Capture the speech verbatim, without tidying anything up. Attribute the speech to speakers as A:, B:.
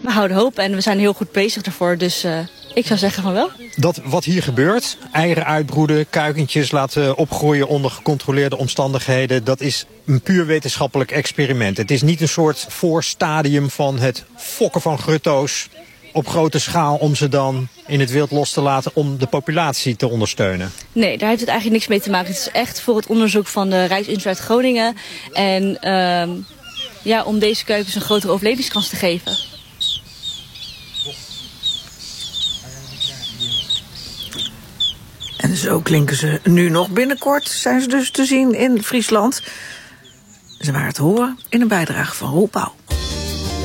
A: we houden hoop en we zijn heel goed bezig ervoor. Dus uh, ik zou zeggen van wel.
B: Dat wat hier gebeurt, eieren uitbroeden, kuikentjes laten opgroeien onder gecontroleerde omstandigheden, dat is een puur wetenschappelijk experiment. Het is niet een soort voorstadium van het fokken van grutto's op grote schaal om ze dan in het wild los te laten om de populatie te ondersteunen.
A: Nee, daar heeft het eigenlijk niks mee te maken. Het is echt voor het onderzoek van de Rijksuniversiteit Groningen. En uh, ja, om deze kuikens een grotere overlevingskans te geven.
C: En zo klinken ze nu nog. Binnenkort zijn ze dus te zien in Friesland. Ze waren te horen in een bijdrage van Roel Pauw.